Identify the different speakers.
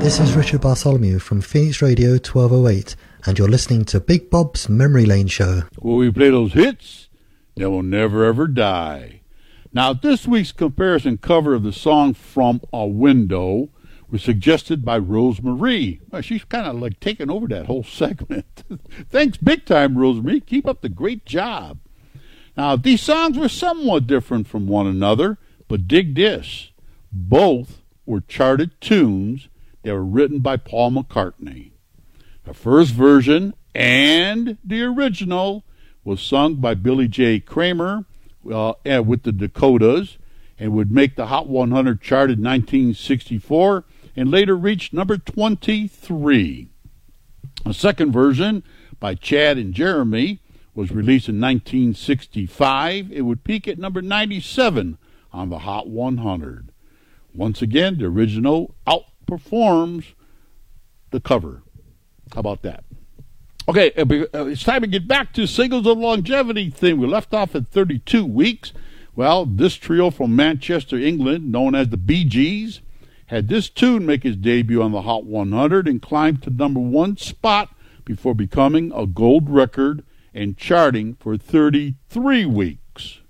Speaker 1: This is Richard Bartholomew from Phoenix Radio 1208, and you're listening to Big Bob's Memory Lane Show,
Speaker 2: where we play those hits that will never ever die. Now, this week's comparison cover of the song From a Window was suggested by Rosemarie. Well, she's kind of like taking over that whole segment. Thanks big time, Rosemarie. Keep up the great job. Now, these songs were somewhat different from one another, but dig this. Both were charted tunes that were written by Paul McCartney. The first version and the original was sung by Billy J. Kramer with the Dakotas and would make the Hot 100 chart in 1964 and later reached number 23. A second version by Chad and Jeremy was released in 1965. It would peak at number 97 on the Hot 100. Once again, the original outperforms the cover. How about that? Okay, it's time to get back to Singles of Longevity thing. We left off at 32 weeks. Well, this trio from Manchester, England, known as the Bee Gees, had this tune make its debut on the Hot 100 and climbed to number one spot before becoming a gold record and charting for 33 weeks.